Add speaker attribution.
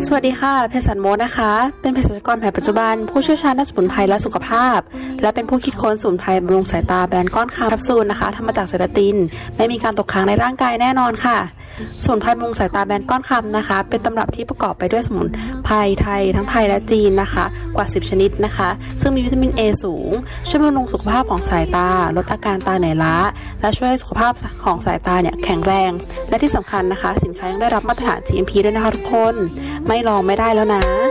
Speaker 1: สวัสดีค่ะเภสัชโมนะคะเป็นเภสัชกรแผนปัจจุบันผู้เชี่ยวชาญด้านสมุนไพรและสุขภาพและเป็นผู้คิดค้นสมุนไพรบำรุงสายตาแบรนด์ก้อนคำแคปซูลนะคะทำมาจากไซลาตินไม่มีการตกค้างในร่างกายแน่นอนค่ะสมุนไพรบำรุงสายตาแบรนด์ก้อนคำนะคะเป็นตำรับที่ประกอบไปด้วยสมุนไพรไทยทั้งไทยและจีนนะคะกว่า10ชนิดนะคะซึ่งมีวิตามิน A สูงช่วยบำรุงสุขภาพของสายตาลดอาการตาเหนื่อยล้าและช่วยให้สุขภาพของสายตาเนี่ยแข็งแรงและที่สำคัญนะคะสินค้ายังได้รับมาตรฐาน GMP ด้วยนะคะทุกคนไม่ลองไม่ได้แล้วนะ